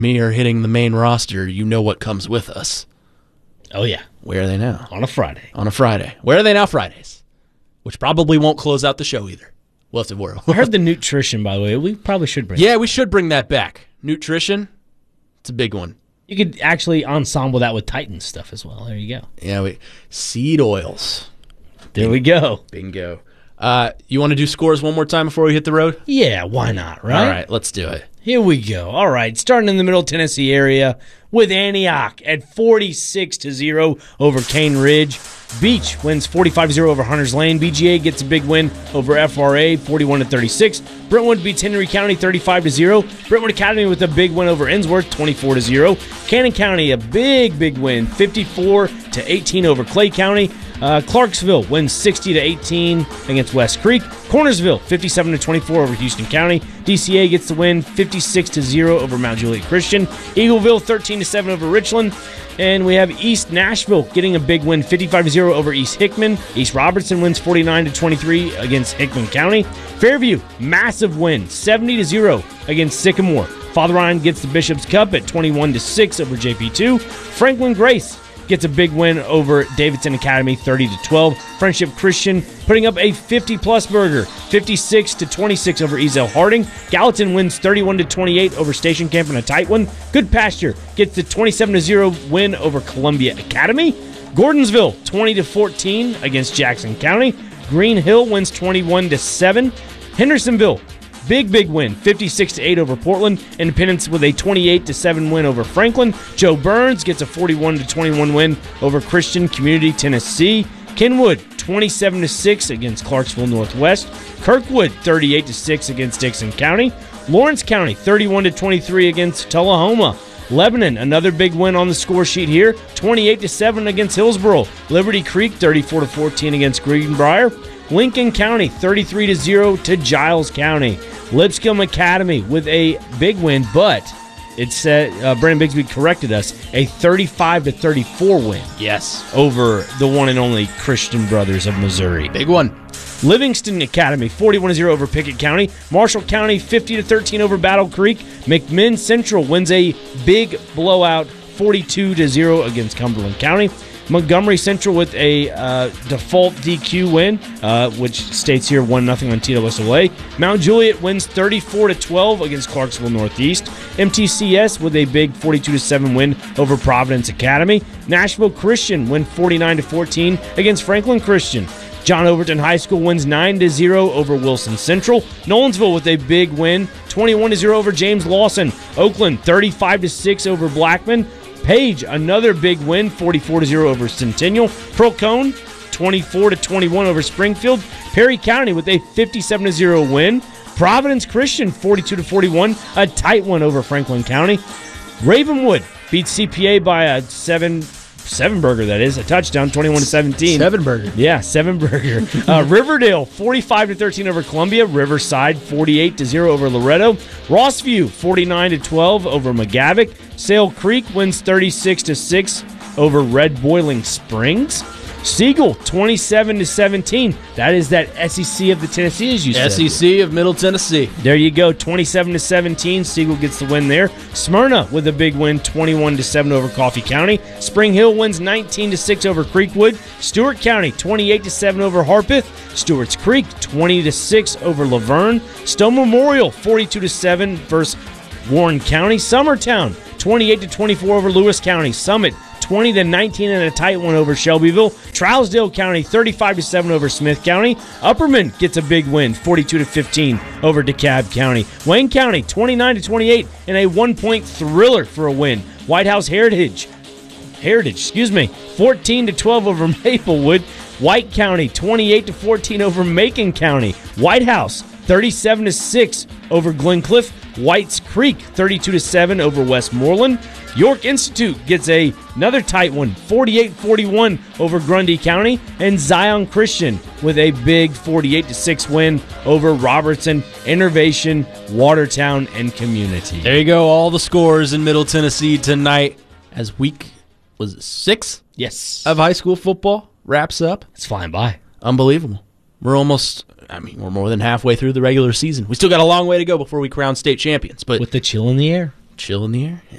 me are hitting the main roster, you know what comes with us. Oh, yeah. Where are they now? On a Friday. On a Friday. Where are they now Fridays? Which probably won't close out the show either. We'll have to worry. I heard the nutrition, by the way. We probably should bring Yeah, we should bring that back. Nutrition, it's a big one. You could actually ensemble that with Titan stuff as well. There you go. Yeah, seed oils. There we go. Bingo. You want to do scores one more time before we hit the road? Yeah, why not, right? All right, let's do it. Here we go. All right, starting in the Middle Tennessee area with Antioch at 46-0 over Cane Ridge. Beach wins 45-0 over Hunters Lane. BGA gets a big win over FRA, 41-36. Brentwood beats Henry County 35-0. Brentwood Academy with a big win over Ensworth, 24-0. Cannon County a big win, 54-18 over Clay County. Clarksville wins 60-18 against West Creek. Cornersville 57-24 over Houston County. DCA gets the win 56-0 over Mount Juliet Christian. Eagleville 13-7 over Richland. And we have East Nashville getting a big win 55-0 over East Hickman. East Robertson wins 49-23 against Hickman County. Fairview, massive win 70-0 against Sycamore. Father Ryan gets the Bishop's Cup at 21-6 over JP2. Franklin Grace gets a big win over Davidson Academy 30-12. Friendship Christian putting up a 50-plus burger, 56-26 over Ezel Harding. Gallatin wins 31-28 over Station Camp in a tight one. Good Pasture gets the 27-0 win over Columbia Academy. Gordonsville 20-14 against Jackson County. Green Hill wins 21-7. Hendersonville, big win, 56-8 over Portland. Independence with a 28-7 win over Franklin. Joe Burns gets a 41-21 win over Christian Community Tennessee. Kenwood 27-6 against Clarksville Northwest. Kirkwood 38-6 against Dixon County. Lawrence County 31-23 against Tullahoma. Lebanon, another big win on the score sheet here, 28-7 against Hillsboro. Liberty Creek 34-14 against Greenbrier. Lincoln County 33-0 to Giles County. Lipscomb Academy with a big win, but it said Brandon Bigsby corrected us, a 35-34 win. Yes, over the one and only Christian Brothers of Missouri. Big one. Livingston Academy 41-0 over Pickett County. Marshall County 50-13 over Battle Creek. McMinn Central wins a big blowout 42-0 against Cumberland County. Montgomery Central with a default DQ win, which states here 1-0 on TWSOA. Mount Juliet wins 34-12 against Clarksville Northeast. MTCS with a big 42-7 win over Providence Academy. Nashville Christian win 49-14 against Franklin Christian. John Overton High School wins 9-0 over Wilson Central. Nolensville with a big win, 21-0 over James Lawson. Oakland 35-6 over Blackman. Page, another big win, 44-0 over Centennial. Pearl Cone, 24-21 over Springfield. Perry County with a 57-0 win. Providence Christian, 42-41, a tight one over Franklin County. Ravenwood beats CPA by a seven burger, that is, a touchdown, 21-17. Seven burger. Yeah, seven burger. Riverdale, 45-13 over Columbia. Riverside, 48-0 over Loretto. Rossview, 49-12 over McGavick. Sale Creek wins 36-6 over Red Boiling Springs. Siegel, 27-17. That is that SEC of the Tennessee, as you said. SEC of Middle Tennessee. There you go, 27-17. Siegel gets the win there. Smyrna with a big win, 21-7 over Coffee County. Spring Hill wins 19-6 over Creekwood. Stewart County, 28-7 over Harpeth. Stewart's Creek, 20-6 over Laverne. Stone Memorial, 42-7 versus Warren County. Summertown, 28-24 over Lewis County. Summit, 20-19 and a tight one over Shelbyville. Trousdale County 35-7 over Smith County. Upperman gets a big win, 42-15 over DeKalb County. Wayne County 29-28 and a 1-point thriller for a win. White House Heritage, 14-12 over Maplewood. White County 28-14 over Macon County. White House 37-6 over Glencliff. Whites Creek 32-7 over Westmoreland. York Institute gets another tight one, 48-41 over Grundy County. And Zion Christian with a big 48-6 win over Robertson, Innovation, Watertown, and Community. There you go, all the scores in Middle Tennessee tonight as week, was it 6? Yes. Of high school football wraps up. It's flying by. Unbelievable. We're more than halfway through the regular season. We still got a long way to go before we crown state champions. But with the chill in the air. chill in the air.